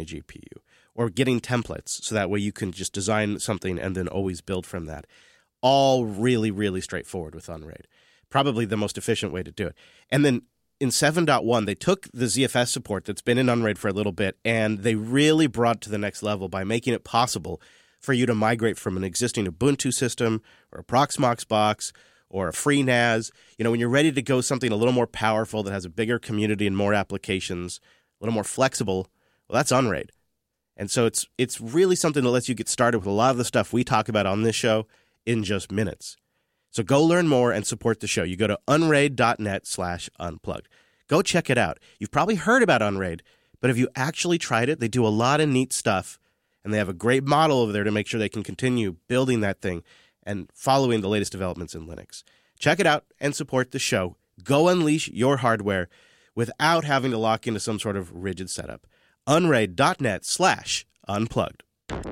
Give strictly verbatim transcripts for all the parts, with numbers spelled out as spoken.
a G P U, or getting templates so that way you can just design something and then always build from that. All really, really straightforward with Unraid. Probably the most efficient way to do it. And then in seven point one, they took the Z F S support that's been in Unraid for a little bit, and they really brought it to the next level by making it possible for you to migrate from an existing Ubuntu system or a Proxmox box or a FreeNAS. You know, when you're ready to go something a little more powerful that has a bigger community and more applications, a little more flexible, well, that's Unraid. And so it's it's really something that lets you get started with a lot of the stuff we talk about on this show in just minutes. So go learn more and support the show. You go to unraid.net slash unplugged. Go check it out. You've probably heard about Unraid, but if you actually tried it, they do a lot of neat stuff, and they have a great model over there to make sure they can continue building that thing and following the latest developments in Linux. Check it out and support the show. Go unleash your hardware without having to lock into some sort of rigid setup. Unraid.net slash unplugged.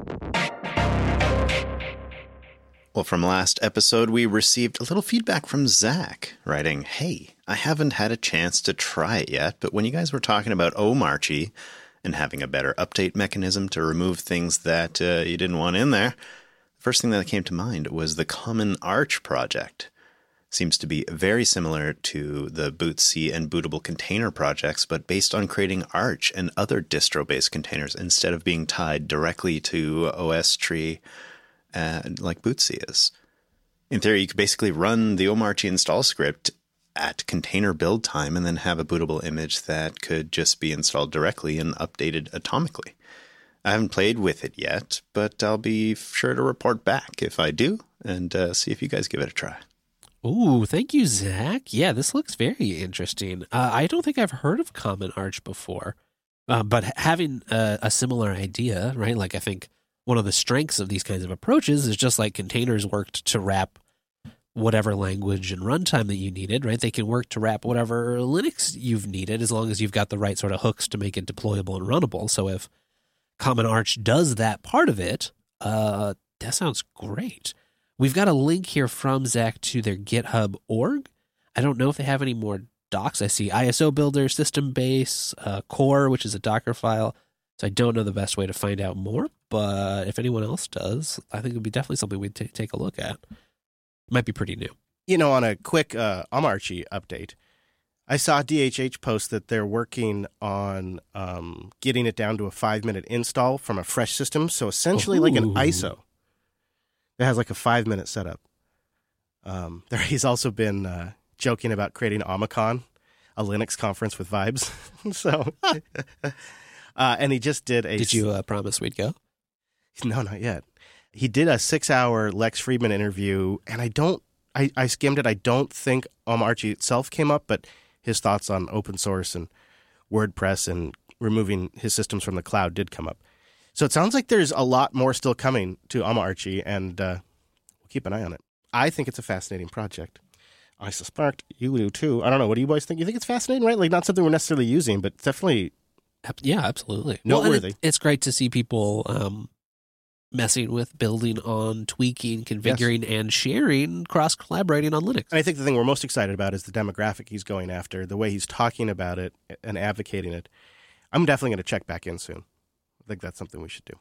Well, from last episode, we received a little feedback from Zach, writing, "Hey, I haven't had a chance to try it yet, but when you guys were talking about Omarchy and having a better update mechanism to remove things that uh, you didn't want in there, the first thing that came to mind was the Common Arch project. Seems to be very similar to the bootc and bootable container projects, but based on creating Arch and other distro-based containers instead of being tied directly to O S tree uh, like bootc is. In theory, you could basically run the Omarchy install script at container build time and then have a bootable image that could just be installed directly and updated atomically. I haven't played with it yet, but I'll be sure to report back if I do and uh, see if you guys give it a try." Ooh, thank you, Zach. Yeah, this looks very interesting. Uh, I don't think I've heard of Common Arch before, uh, but having a, a similar idea, right? Like, I think one of the strengths of these kinds of approaches is just like containers worked to wrap whatever language and runtime that you needed, right? They can work to wrap whatever Linux you've needed as long as you've got the right sort of hooks to make it deployable and runnable. So if Common Arch does that part of it, uh, that sounds great. We've got a link here from Zach to their GitHub org. I don't know if they have any more docs. I see I S O Builder, System Base, uh, Core, which is a Docker file. So I don't know the best way to find out more, but if anyone else does, I think it would be definitely something we'd t- take a look at. It might be pretty new. You know, on a quick uh, Omarchy update, I saw D H H post that they're working on um, getting it down to a five-minute install from a fresh system. So essentially Ooh. like an I S O. It has like a five-minute setup. Um, there, he's also been uh, joking about creating Omicon, a Linux conference with vibes. so, uh, and he just did a... Did you uh, promise we'd go? No, not yet. He did a six-hour Lex Friedman interview, and I don't... I, I skimmed it. I don't think Omarchy itself came up, but his thoughts on open source and WordPress and removing his systems from the cloud did come up. So it sounds like there's a lot more still coming to Omarchy, and uh, we'll keep an eye on it. I think it's a fascinating project. I suspect you do too. I don't know. What do you boys think? You think it's fascinating, right? Like, not something we're necessarily using, but definitely yeah, absolutely noteworthy. Well, it, it's great to see people um, messing with, building on, tweaking, configuring, yes. and sharing, cross-collaborating on Linux. And I think the thing we're most excited about is the demographic he's going after, the way he's talking about it and advocating it. I'm definitely going to check back in soon. I think that's something we should do.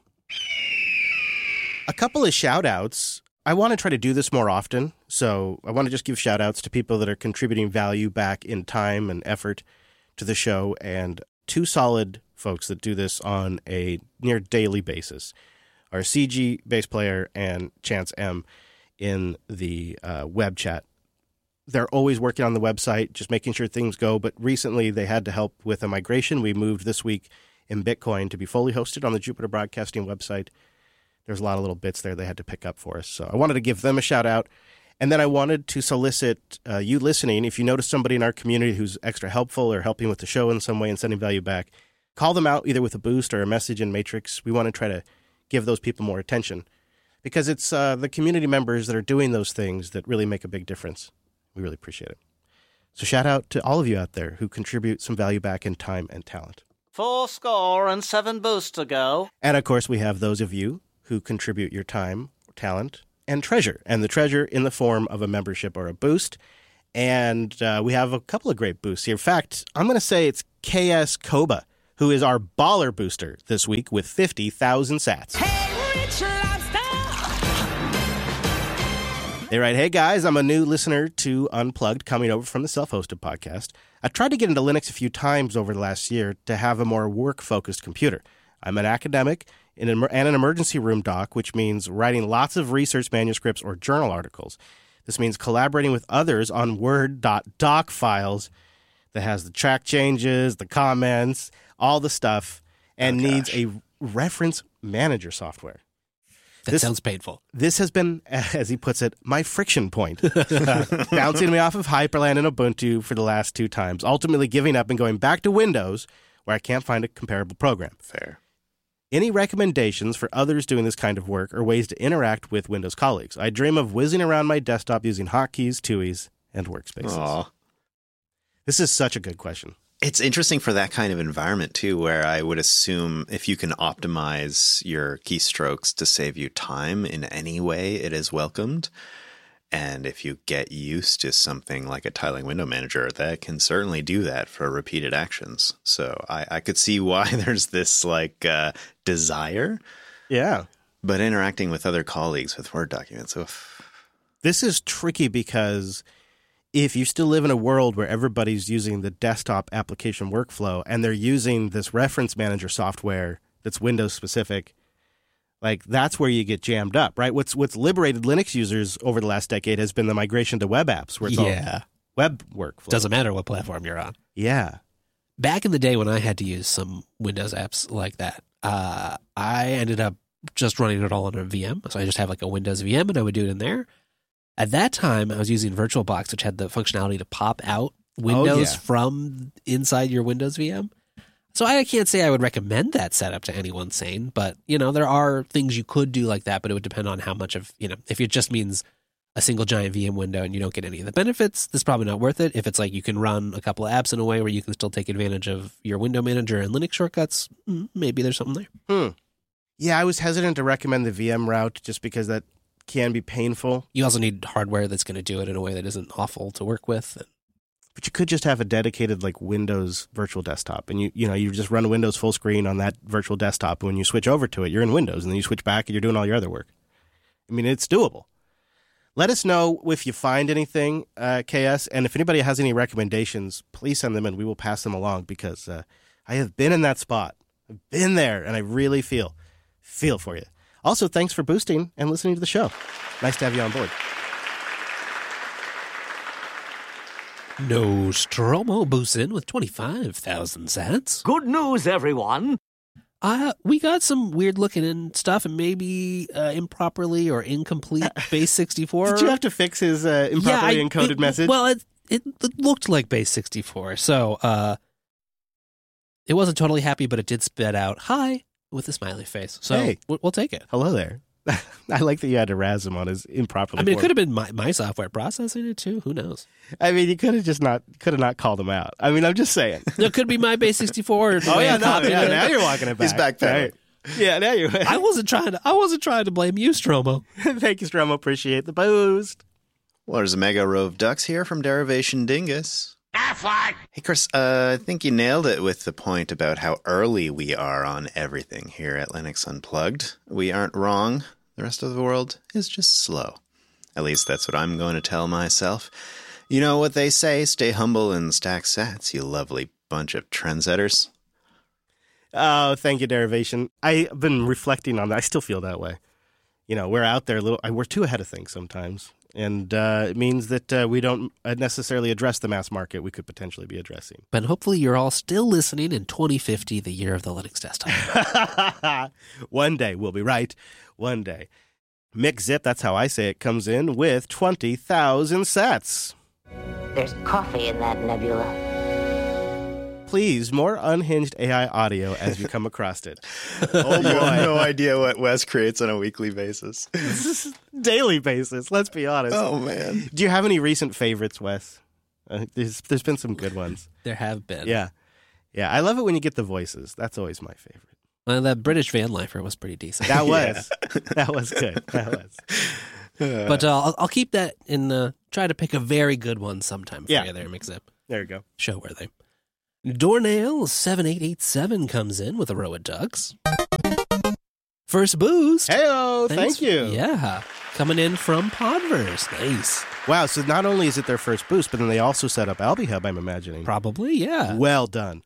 A couple of shout-outs. I want to try to do this more often, so I want to just give shout-outs to people that are contributing value back in time and effort to the show, and two solid folks that do this on a near daily basis are C G, bass player, and Chance M in the uh, web chat. They're always working on the website, just making sure things go, but recently they had to help with a migration. We moved this week in Bitcoin to be fully hosted on the Jupiter Broadcasting website. There's a lot of little bits there they had to pick up for us. So I wanted to give them a shout out. And then I wanted to solicit uh, you listening. If you notice somebody in our community who's extra helpful or helping with the show in some way and sending value back, call them out either with a boost or a message in Matrix. We want to try to give those people more attention because it's uh, the community members that are doing those things that really make a big difference. We really appreciate it. So shout out to all of you out there who contribute some value back in time and talent. Four score and seven boosts to go. And, of course, we have those of you who contribute your time, talent, and treasure. And the treasure in the form of a membership or a boost. And uh, we have a couple of great boosts here. In fact, I'm going to say it's K S Koba who is our baller booster this week with fifty thousand sats. Hey, Rich Lobster! They write, hey guys, I'm a new listener to Unplugged coming over from the self-hosted podcast. I've tried to get into Linux a few times over the last year to have a more work-focused computer. I'm an academic in an, and an emergency room doc, which means writing lots of research manuscripts or journal articles. This means collaborating with others on Word.doc files that has the track changes, the comments, all the stuff, and Oh, needs gosh. a reference manager software. That This- sounds painful. This has been, as he puts it, my friction point, bouncing me off of Hyperland and Ubuntu for the last two times, ultimately giving up and going back to Windows, where I can't find a comparable program. Fair. Any recommendations for others doing this kind of work or ways to interact with Windows colleagues? I dream of whizzing around my desktop using hotkeys, T U Is, and workspaces. Aw. This is such a good question. It's interesting for that kind of environment, too, where I would assume if you can optimize your keystrokes to save you time in any way, it is welcomed. And if you get used to something like a tiling window manager, that can certainly do that for repeated actions. So I, I could see why there's this like uh, desire, Yeah. but interacting with other colleagues with Word documents, oof. This is tricky because if you still live in a world where everybody's using the desktop application workflow and they're using this reference manager software that's Windows specific, like that's where you get jammed up, right? What's what's liberated Linux users over the last decade has been the migration to web apps, where it's Yeah. all web workflow. Doesn't matter what platform you're on. Yeah. Back in the day when I had to use some Windows apps like that, uh, I ended up just running it all on a V M. So I just have like a Windows V M and I would do it in there. At that time, I was using VirtualBox, which had the functionality to pop out Windows yeah. from inside your Windows V M. So I can't say I would recommend that setup to anyone sane, but you know, there are things you could do like that, but it would depend on how much of, you know, if it just means a single giant V M window and you don't get any of the benefits, that's probably not worth it. If it's like you can run a couple of apps in a way where you can still take advantage of your window manager and Linux shortcuts, mm, maybe there's something there. Hmm. Yeah, I was hesitant to recommend the V M route just because that can be painful. You also need hardware that's going to do it in a way that isn't awful to work with. But you could just have a dedicated like Windows virtual desktop, and you you know you just run Windows full screen on that virtual desktop. And when you switch over to it, you're in Windows, and then you switch back, and you're doing all your other work. I mean, it's doable. Let us know if you find anything, uh, K S, and if anybody has any recommendations, please send them in. We will pass them along because uh, I have been in that spot. I've been there, and I really feel feel for you. Also, thanks for boosting and listening to the show. Nice to have you on board. Nostromo boosts in with twenty-five thousand sats. Good news, everyone. Uh, we got some weird looking and stuff and maybe uh, improperly or incomplete base sixty-four. Did you have to fix his uh, improperly Yeah, I- encoded it- message? Well, it, it it looked like base sixty-four, so uh, it wasn't totally happy, but it did spit out hi with a smiley face. So Hey. we'll, we'll take it. Hello there. I like that you had to razz him on his improperly. I mean, it formed- could have been my, my software processing it too. Who knows? I mean, you could have just not could have not called him out. I mean, I'm just saying. It could be my base sixty-four. Or the Oh way yeah, I no, copied yeah, it. now you're walking it back. He's backpedaling. Right. Yeah, now you. I wasn't trying to. I wasn't trying to blame you, Stromo. Thank you, Stromo. Appreciate the boost. Well, there's a mega row of ducks here from Derivation Dingus. Hey, Chris, uh, I think you nailed it with the point about how early we are on everything here at Linux Unplugged. We aren't wrong. The rest of the world is just slow. At least that's what I'm going to tell myself. You know what they say, stay humble and stack sats, you lovely bunch of trendsetters. Oh, thank you, Derivation. I've been reflecting on that. I still feel that way. You know, we're out there a little. We're too ahead of things sometimes, and uh, it means that uh, we don't necessarily address the mass market we could potentially be addressing. But hopefully, you're all still listening in twenty fifty, the year of the Linux desktop. One day we'll be right. One day. Mick Zip, that's how I say it, comes in with twenty thousand sats. There's coffee in that nebula. Please, more unhinged A I audio as you come across it. Oh, You have boy. no idea what Wes creates on a weekly basis. Daily basis, let's be honest. Oh, man. Do you have any recent favorites, Wes? Uh, there's, there's been some good ones. There have been. Yeah. Yeah, I love it when you get the voices. That's always my favorite. Well, that British van lifer was pretty decent. That was. That was good. That was. But uh, I'll, I'll keep that and uh, try to pick a very good one sometime for Yeah. you there, Mix-Up. There you go. Show worthy. Dornail seven eight eight seven comes in with a row of ducks. First boost. Heyo, Thanks- thank you. Yeah. Coming in from Podverse. Nice. Wow, so not only is it their first boost, but then they also set up AlbiHub, I'm imagining. Probably, yeah. Well done.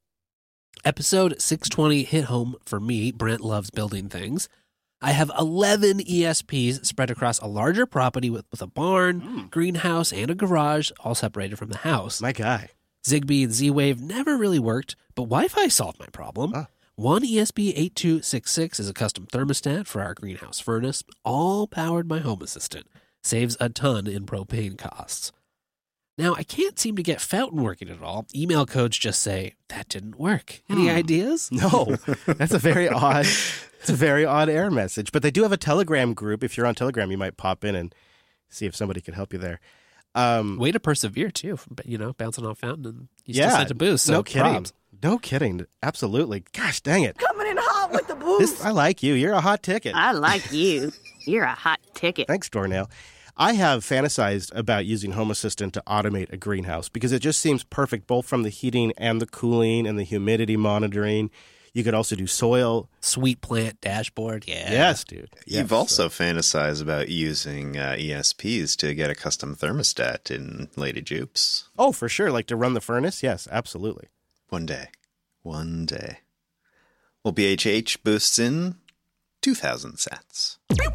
Episode six twenty hit home for me. Brent loves building things. I have eleven E S Ps spread across a larger property with, with a barn, Mm. greenhouse, and a garage, all separated from the house. My guy. Zigbee and Z-Wave never really worked, but Wi-Fi solved my problem. Ah. One E S P eight two six six is a custom thermostat for our greenhouse furnace, all powered by Home Assistant. Saves a ton in propane costs. Now, I can't seem to get Fountain working at all. Email codes just say, that didn't work. Any Hmm. ideas? No, that's a very odd, it's a very odd error message. But they do have a Telegram group. If you're on Telegram, you might pop in and see if somebody can help you there. Um, Way to persevere, too, from, you know, bouncing off Fountain. And you yeah, still sent a boost, so no kidding. props. No kidding. Absolutely. Gosh, dang it. Coming in hot with the boost. This, I like you. You're a hot ticket. I like you. You're a hot ticket. Thanks, Dornail. I have fantasized about using Home Assistant to automate a greenhouse because it just seems perfect both from the heating and the cooling and the humidity monitoring. You could also do soil. Sweet plant dashboard, yeah. Yes, dude. You've Yes. also fantasized about using uh, E S Ps to get a custom thermostat in Lady Jupes. Oh, for sure. Like to run the furnace? Yes, absolutely. One day. One day. Well, B H H boosts in two thousand sats.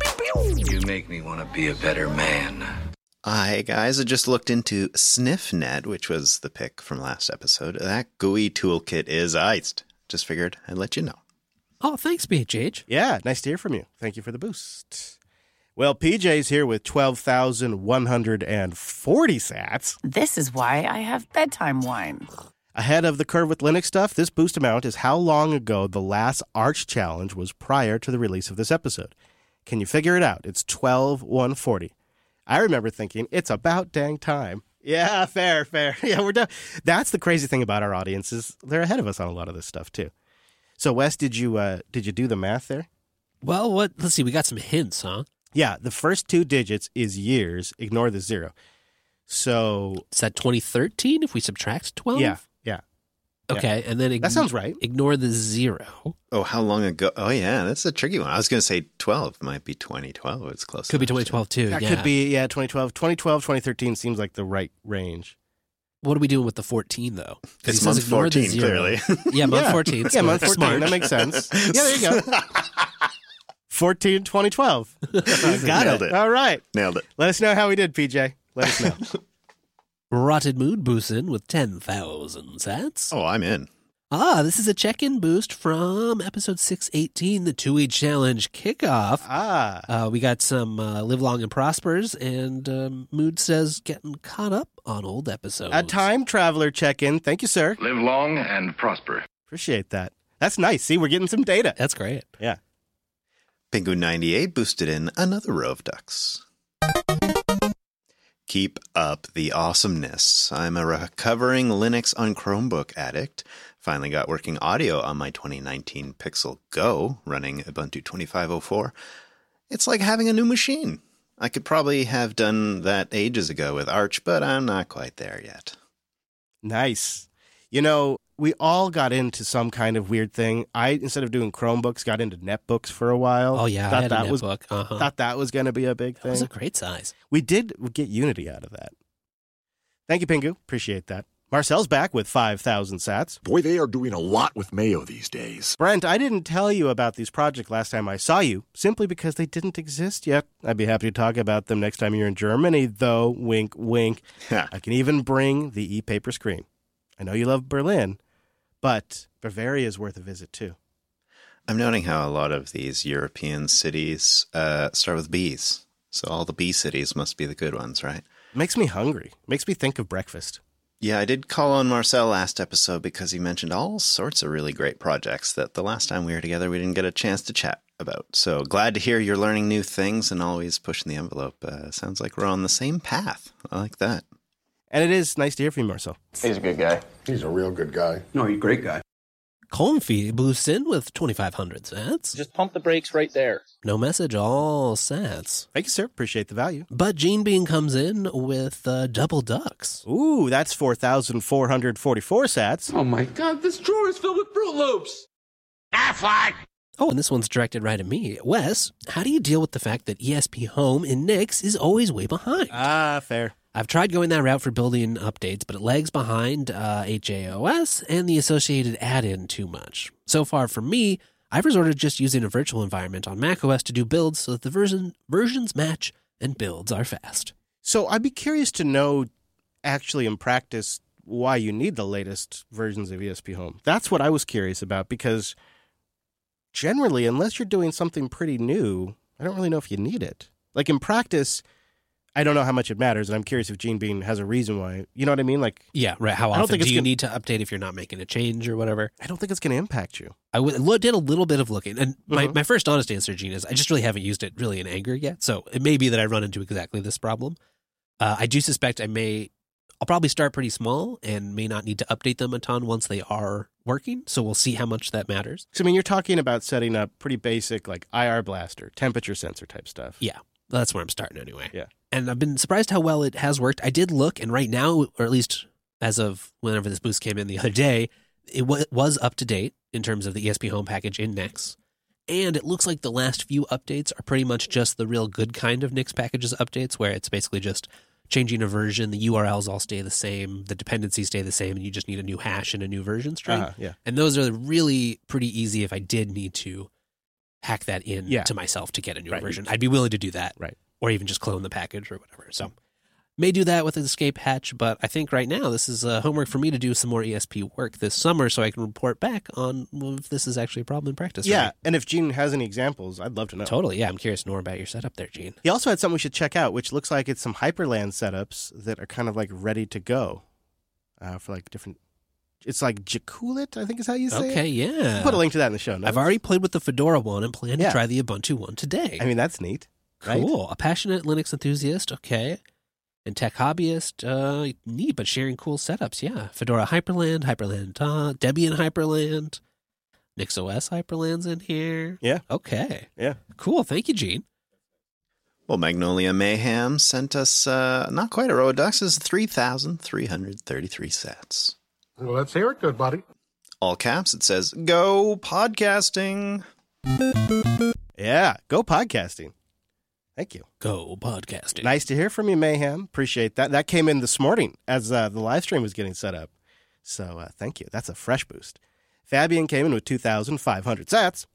You make me want to be a better man. Hi, guys. I just looked into SniffNet, which was the pick from last episode. That G U I toolkit is iced. Just figured I'd let you know. Oh, thanks, B H H. Yeah, nice to hear from you. Thank you for the boost. Well, P J's here with twelve thousand one hundred forty sats. This is why I have bedtime wine. Ahead of the Curve with Linux stuff, this boost amount is how long ago the last Arch Challenge was prior to the release of this episode. Can you figure it out? It's twelve one forty. I remember thinking, it's about dang time. Yeah, fair, fair. Yeah, we're done. That's the crazy thing about our audience is they're ahead of us on a lot of this stuff, too. So, Wes, did you uh, did you do the math there? Well, what? Let's see. We got some hints, huh? Yeah, the first two digits is years. Ignore the zero. So, Is that twenty thirteen if we subtract twelve? yeah, yeah. Okay, and then ign- That sounds right. Ignore the zero. Oh, how long ago? Oh, yeah, that's a tricky one. I was going to say twelve. Might be twenty twelve. It's close. Could be enough, twenty twelve too. That yeah. could be, yeah, twenty twelve. twenty twelve, twenty thirteen seems like the right range. What are we doing with the fourteen though? 'Cause It's he says month ignore the fourteen, zero. clearly. Yeah, month Yeah. fourteen. Yeah, month fourteen. Smart. That makes sense. Yeah, there you go. fourteen, twenty twelve. Got Nailed it. it. All right. Nailed it. Let us know how we did, P J. Let us know. Rotted Mood boosts in with ten thousand sats. Oh, I'm in. Ah, this is a check-in boost from episode six eighteen, the two-week challenge kickoff. ah. Uh, we got some uh, Live Long and Prospers, and um, Mood says getting caught up on old episodes. A time traveler check-in. Thank you, sir. Live long and prosper. Appreciate that. That's nice. See, we're getting some data. That's great. Yeah. Pingu ninety-eight boosted in another row of ducks. Keep up the awesomeness. I'm a recovering Linux on Chromebook addict. Finally got working audio on my twenty nineteen Pixel Go running Ubuntu twenty-five oh four. It's like having a new machine. I could probably have done that ages ago with Arch, but I'm not quite there yet. Nice. You know, we all got into some kind of weird thing. I, instead of doing Chromebooks, got into netbooks for a while. Oh, yeah, I Thought had a that was, netbook. Uh-huh. Thought that was going to be a big That thing. was a great size. We did get Unity out of that. Thank you, Pingu. Appreciate that. Marcel's back with five thousand sats. Boy, they are doing a lot with Mayo these days. Brent, I didn't tell you about these projects last time I saw you, simply because they didn't exist yet. I'd be happy to talk about them next time you're in Germany, though. Wink, wink. I can even bring the e-paper screen. I know you love Berlin, but Bavaria is worth a visit, too. I'm noting how a lot of these European cities uh, start with B's. So all the B cities must be the good ones, right? Makes me hungry. Makes me think of breakfast. Yeah, I did call on Marcel last episode because he mentioned all sorts of really great projects that the last time we were together we didn't get a chance to chat about. So glad to hear you're learning new things and always pushing the envelope. Uh, sounds like we're on the same path. I like that. And it is nice to hear from you, Marcel. He's a good guy. He's a real good guy. No, he's a great guy. Comfy boosts in with twenty-five hundred sats. Just pump the brakes right there. No message, all sats. Thank you, sir. Appreciate the value. But Gene Bean comes in with uh, double ducks. Ooh, that's four thousand four hundred forty-four sats. Oh my god, this drawer is filled with Fruit Loops! Affleck! Oh, and this one's directed right at me. Wes, how do you deal with the fact that E S P Home in Nix is always way behind? Ah, fair. I've tried going that route for building updates, but it lags behind uh, H A O S and the associated add-in too much. So far for me, I've resorted to just using a virtual environment on macOS to do builds so that the version versions match and builds are fast. So I'd be curious to know, actually in practice, why you need the latest versions of E S P Home. That's what I was curious about, because generally, unless you're doing something pretty new, I don't really know if you need it. Like in practice, I don't know how much it matters, and I'm curious if Gene Bean has a reason why. You know what I mean? Like, yeah, right. How I don't often think do it's you gonna- need to update if you're not making a change or whatever? I don't think it's going to impact you. I w- lo- did a little bit of looking, and my, Mhm. my first honest answer, Gene, is I just really haven't used it really in anger yet. So it may be that I run into exactly this problem. Uh, I do suspect I may, I'll probably start pretty small and may not need to update them a ton once they are working. So we'll see how much that matters. So, I mean, you're talking about setting up pretty basic, like I R blaster, temperature sensor type stuff. Yeah, that's where I'm starting anyway. Yeah. And I've been surprised how well it has worked. I did look, and right now, or at least as of whenever this boost came in the other day, it w- was up to date in terms of the E S P Home package in Nix. And it looks like the last few updates are pretty much just the real good kind of Nix packages updates, where it's basically just changing a version. The U R Ls all stay the same. The dependencies stay the same, and you just need a new hash and a new version string. Uh-huh, yeah. And those are really pretty easy if I did need to hack that in Yeah. to myself to get a new Right. version. I'd be willing to do that. Right. Or even just clone the package or whatever. So may do that with an escape hatch, but I think right now this is uh, homework for me to do some more E S P work this summer so I can report back on if this is actually a problem in practice. for Yeah, me. and if Gene has any examples, I'd love to know. Totally. Yeah, I'm curious to know more about your setup there, Gene. He also had something we should check out, which looks like it's some Hyperland setups that are kind of like ready to go uh, for like different. It's like Jakulit, I think is how you say Okay, it. yeah. We'll put a link to that in the show notes. I've already played with the Fedora one and plan Yeah. to try the Ubuntu one today. I mean, that's neat. Right? Cool. A passionate Linux enthusiast. Okay. And tech hobbyist. Uh, neat, but sharing cool setups. Yeah. Fedora Hyperland, Hyperland uh, Debian Hyperland, NixOS Hyperland's in here. Yeah. Okay. Yeah. Cool. Thank you, Gene. Well, Magnolia Mayhem sent us uh, not quite a row of ducks, it's three thousand three hundred thirty-three sats. Well, let's hear it, good buddy. All caps, it says, go podcasting. Yeah, go podcasting. Thank you. Go podcasting. Nice to hear from you, Mayhem. Appreciate that. That came in this morning as uh, the live stream was getting set up. So uh, thank you. That's a fresh boost. Fabian came in with two thousand five hundred sats.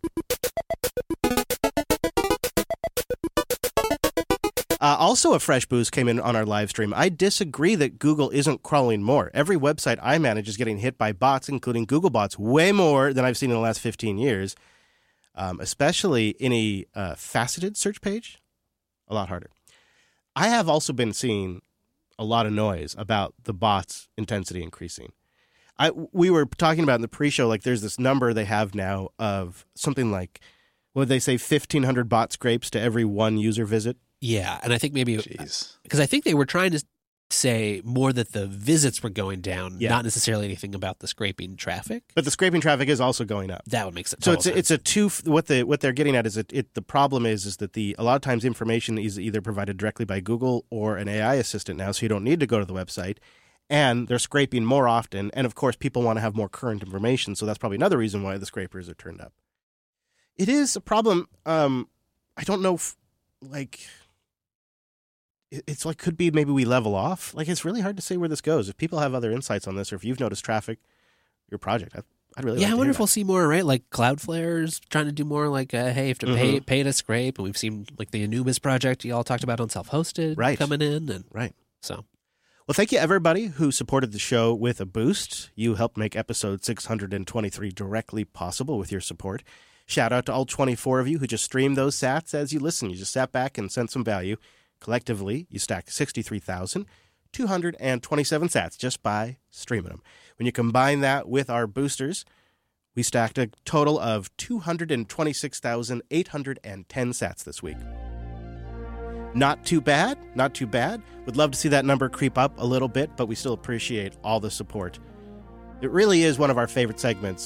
Uh, also, a fresh boost came in on our live stream. I disagree that Google isn't crawling more. Every website I manage is getting hit by bots, including Google bots, way more than I've seen in the last fifteen years, um, especially in a uh, faceted search page. A lot harder. I have also been seeing a lot of noise about the bots' intensity increasing. I we were talking about in the pre-show, like there's this number they have now of something like, what did they say, fifteen hundred bot scrapes to every one user visit? Yeah. And I think maybe, Jeez. because I think they were trying to say more that the visits were going down, Yeah. not necessarily anything about the scraping traffic. But the scraping traffic is also going up. That would make sense. So it's a, it's a two. What the what they're getting at is it, it. The problem is is that the a lot of times information is either provided directly by Google or an A I assistant now, so you don't need to go to the website, and they're scraping more often. And of course, people want to have more current information, so that's probably another reason why the scrapers are turned up. It is a problem. Um, I don't know, if, like. it- It's like could be maybe we level off. Like it's really hard to say where this goes. If people have other insights on this, or if you've noticed traffic, your project, I, I'd really yeah, like I to wonder hear if we'll see more, right? Like Cloudflare's trying to do more like, uh, hey, you have to pay, Mhm. pay to scrape. And we've seen like the Anubis project you all talked about on self-hosted Right. coming in. And Right. so, Well, thank you, everybody who supported the show with a boost. You helped make episode six hundred twenty-three directly possible with your support. Shout out to all twenty-four of you who just streamed those sats as you listen. You just sat back and sent some value. Collectively, you stacked sixty-three thousand two hundred twenty-seven sats just by streaming them. When you combine that with our boosters, we stacked a total of two hundred twenty-six thousand eight hundred ten sats this week. Not too bad, not too bad. Would love to see that number creep up a little bit, but we still appreciate all the support. It really is one of our favorite segments.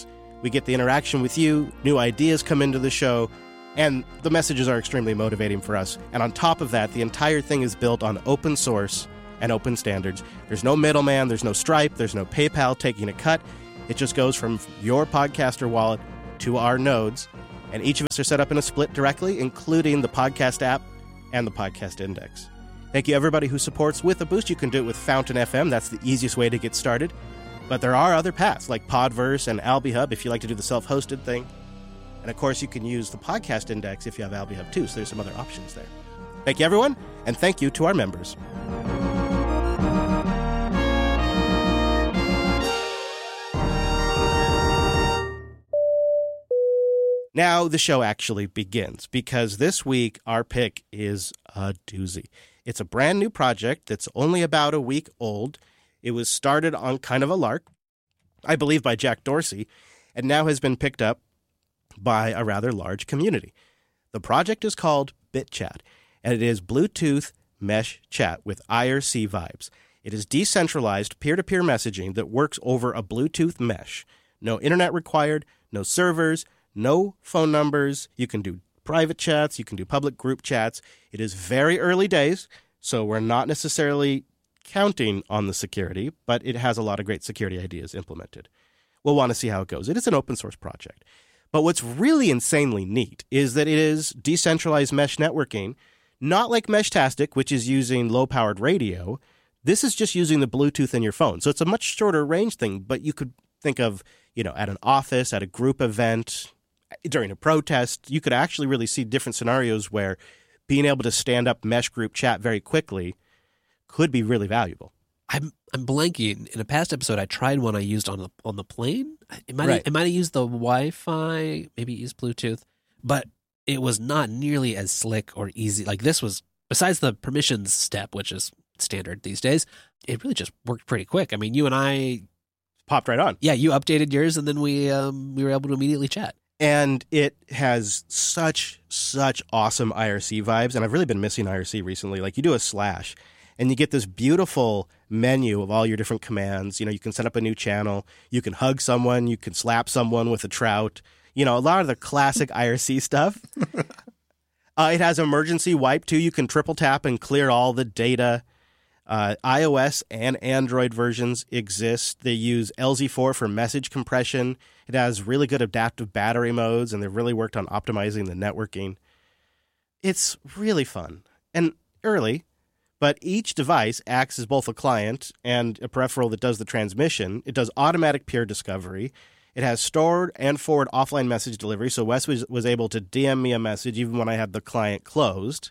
We get the interaction with you, new ideas come into the show, and the messages are extremely motivating for us. And on top of that, the entire thing is built on open source and open standards. There's no middleman, there's no Stripe, there's no PayPal taking a cut. It just goes from your podcaster wallet to our nodes, and each of us are set up in a split directly, including the podcast app and the podcast index. Thank you, everybody who supports With a Boost. You can do it with Fountain F M. That's the easiest way to get started. But there are other paths, like Podverse and AlbiHub, if you like to do the self-hosted thing. And, of course, you can use the podcast index if you have AlbiHub, too, so there's some other options there. Thank you, everyone, and thank you to our members. Now the show actually begins, because this week our pick is a doozy. It's a brand new project that's only about a week old. It was started on kind of a lark, I believe by Jack Dorsey, and now has been picked up by a rather large community. The project is called BitChat, and it is Bluetooth mesh chat with I R C vibes. It is decentralized peer-to-peer messaging that works over a Bluetooth mesh. No internet required, no servers, no phone numbers. You can do private chats. You can do public group chats. It is very early days, so we're not necessarily counting on the security, but it has a lot of great security ideas implemented. We'll want to see how it goes. It is an open source project. But what's really insanely neat is that it is decentralized mesh networking, not like Meshtastic, which is using low-powered radio. This is just using the Bluetooth in your phone. So it's a much shorter range thing, but you could think of, you know, at an office, at a group event, during a protest, you could actually really see different scenarios where being able to stand up mesh group chat very quickly could be really valuable. I'm I'm blanking. In a past episode, I tried one I used on the on the plane. It might Right. have, it might have used the Wi-Fi, maybe it used Bluetooth, but it was not nearly as slick or easy. Like this was, besides the permissions step, which is standard these days, it really just worked pretty quick. I mean, you and I Popped right on. yeah, you updated yours, and then we um, we were able to immediately chat. And it has such, such awesome I R C vibes. And I've really been missing I R C recently. Like you do a slash and you get this beautiful menu of all your different commands. You know, you can set up a new channel. You can hug someone. You can slap someone with a trout. You know, a lot of the classic I R C stuff. Uh, it has emergency wipe, too. You can triple tap and clear all the data. Uh, iOS and Android versions exist. They use L Z four for message compression. It has really good adaptive battery modes, and they've really worked on optimizing the networking. It's really fun and early, but each device acts as both a client and a peripheral that does the transmission. It does automatic peer discovery. It has stored and forward offline message delivery, so Wes was, was able to D M me a message even when I had the client closed.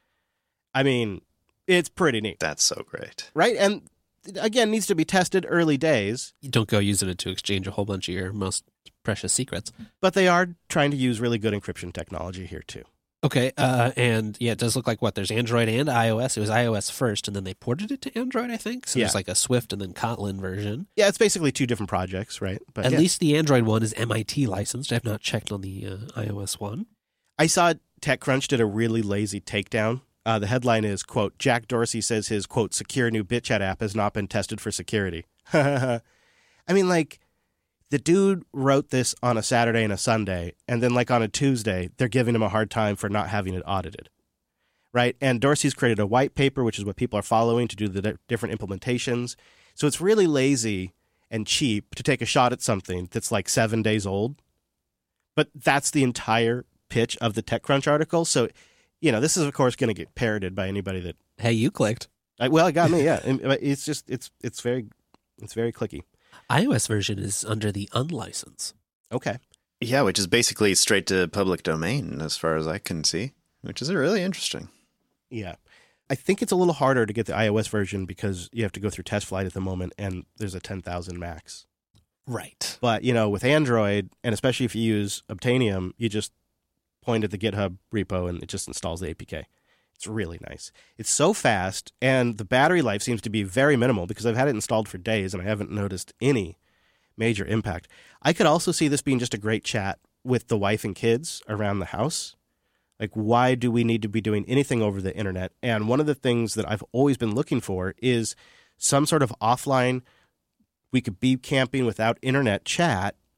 I mean, it's pretty neat. That's so great. Right? And again, needs to be tested early days. You don't go using it to exchange a whole bunch of your most precious secrets. But they are trying to use really good encryption technology here, too. Okay, uh, and yeah, it does look like what? There's Android and iOS. It was iOS first, and then they ported it to Android, I think. So Yeah. there's like a Swift and then Kotlin version. Yeah, it's basically two different projects, right? But At yeah. least the Android one is M I T licensed. I have not checked on the uh, iOS one. I saw TechCrunch did a really lazy takedown. Uh, the headline is, quote, Jack Dorsey says his, quote, secure new BitChat app has not been tested for security. I mean, like, the dude wrote this on a Saturday and a Sunday, and then, like, on a Tuesday, they're giving him a hard time for not having it audited, right? And Dorsey's created a white paper, which is what people are following to do the di- different implementations. So it's really lazy and cheap to take a shot at something that's, like, seven days old. But that's the entire pitch of the TechCrunch article. So, you know, this is, of course, going to get parroted by anybody that... Hey, you clicked. I, well, it got me, yeah. And it's just, it's it's very, it's very clicky. iOS version is under the unlicense. Okay. Yeah, which is basically straight to public domain as far as I can see, which is really interesting. Yeah. I think it's a little harder to get the iOS version because you have to go through test flight at the moment, and there's a ten thousand max. Right. But, you know, with Android, and especially if you use Obtainium, you just point at the GitHub repo and it just installs the A P K. It's really nice. It's so fast, and the battery life seems to be very minimal because I've had it installed for days and I haven't noticed any major impact. I could also see this being just a great chat with the wife and kids around the house. Like, why do we need to be doing anything over the internet? And one of the things that I've always been looking for is some sort of offline, we could be camping without internet chat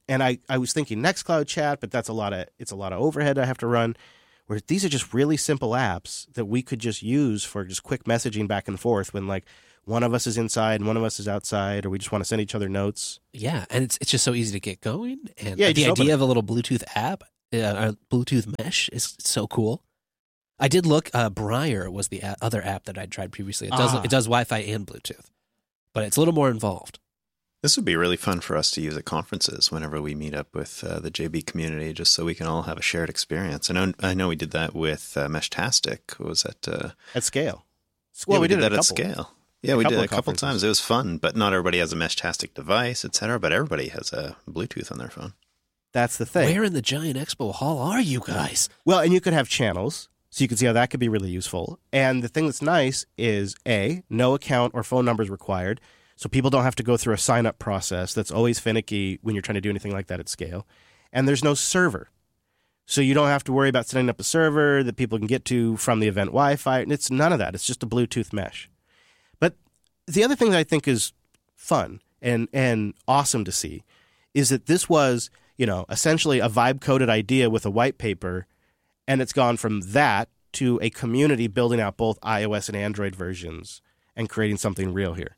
And I, I was thinking Nextcloud chat, but that's a lot of it's a lot of overhead I have to run. Where these are just really simple apps that we could just use for just quick messaging back and forth when like one of us is inside and one of us is outside, or we just want to send each other notes. Yeah, and it's it's just so easy to get going. And Yeah, you the just open idea it. of a little Bluetooth app, uh, a Bluetooth mesh, is so cool. I did look. Uh, Briar was the a- other app that I tried previously. It does Ah. it does Wi-Fi and Bluetooth, but it's a little more involved. This would be really fun for us to use at conferences whenever we meet up with uh, the J B community, just so we can all have a shared experience. I know, I know we did that with uh, Meshtastic. Was that uh, At scale. Well, Yeah, we, did, it that a at couple. scale. Yeah, A we couple did it of a couple conferences. times. It was fun, but not everybody has a Meshtastic device, et cetera. But everybody has a Bluetooth on their phone. That's the thing. Where in the giant expo hall are you guys? Well, and you could have channels, so you can see how that could be really useful. And the thing that's nice is, A, no account or phone numbers required, so people don't have to go through a sign-up process that's always finicky when you're trying to do anything like that at scale. And there's no server. So you don't have to worry about setting up a server that people can get to from the event Wi-Fi. And it's none of that. It's just a Bluetooth mesh. But the other thing that I think is fun and, and awesome to see is that this was, you know, essentially a vibe-coded idea with a white paper, and it's gone from that to a community building out both iOS and Android versions and creating something real here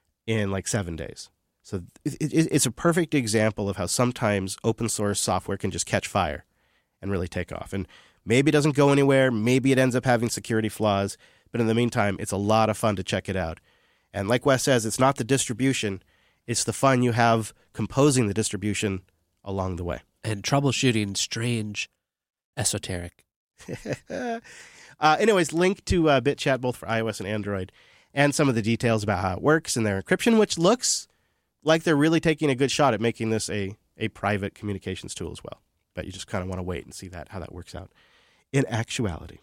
in like seven days. So it, it, it's a perfect example of how sometimes open source software can just catch fire and really take off. And maybe it doesn't go anywhere. Maybe it ends up having security flaws. But in the meantime, it's a lot of fun to check it out. And like Wes says, it's not the distribution. It's the fun you have composing the distribution along the way. And troubleshooting strange, esoteric. uh, anyways, link to uh, BitChat both for iOS and Android, and some of the details about how it works and their encryption, which looks like they're really taking a good shot at making this a, a private communications tool as well. But you just kind of want to wait and see that how that works out in actuality.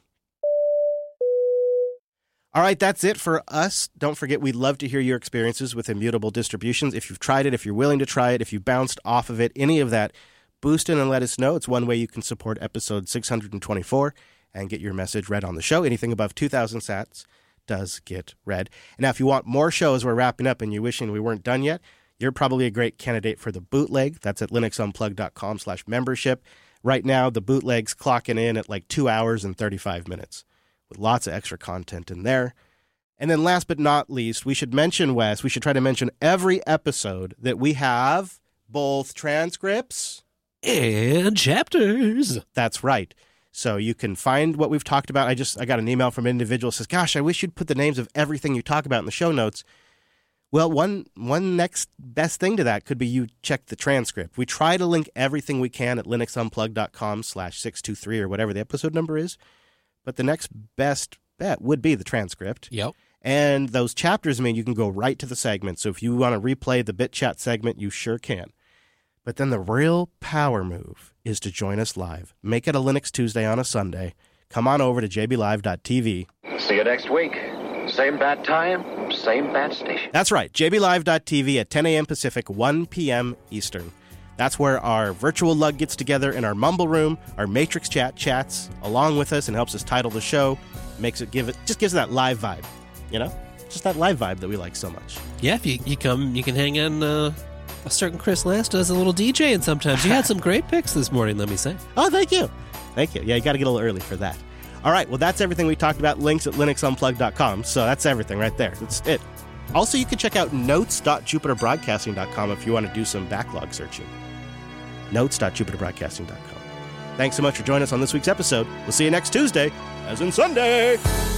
All right, that's it for us. Don't forget, we'd love to hear your experiences with immutable distributions. If you've tried it, if you're willing to try it, if you bounced off of it, any of that, boost in and let us know. It's one way you can support episode six hundred twenty-four and get your message read on the show. Anything above two thousand sats does get read. And now if you want more shows, we're wrapping up and you're wishing we weren't done yet, you're probably a great candidate for the bootleg. That's at linuxunplugged.com slash membership. Right now, the bootleg's clocking in at like two hours and thirty-five minutes with lots of extra content in there. And then last but not least, we should mention, Wes, we should try to mention every episode that we have both transcripts And chapters. That's right. So you can find what we've talked about. I just I got an email from an individual who says, gosh, I wish you'd put the names of everything you talk about in the show notes. Well, one one next best thing to that could be you check the transcript. We try to link everything we can at linuxunplugged.com slash 623 or whatever the episode number is. But the next best bet would be the transcript. Yep. And those chapters mean you can go right to the segment. So if you want to replay the BitChat segment, you sure can. But then the real power move is to join us live. Make it a Linux Tuesday on a Sunday. Come on over to j b live dot t v. See you next week. Same bat time, same bat station. That's right, j b live dot t v at ten a.m. Pacific, one p.m. Eastern. That's where our virtual lug gets together in our mumble room. Our Matrix chat chats along with us and helps us title the show. Makes it give it just gives it that live vibe, you know, just that live vibe that we like so much. Yeah, if you, you come, you can hang on. Uh, a certain Chris Last does a little DJing sometimes. You had some great picks this morning, let me say. Oh, thank you. Thank you. Yeah, you got to get a little early for that. All right, well, that's everything we talked about. Links at linux unplugged dot com. So that's everything right there. That's it. Also, you can check out notes dot jupiter broadcasting dot com if you want to do some backlog searching. notes dot jupiter broadcasting dot com. Thanks so much for joining us on this week's episode. We'll see you next Tuesday, as in Sunday.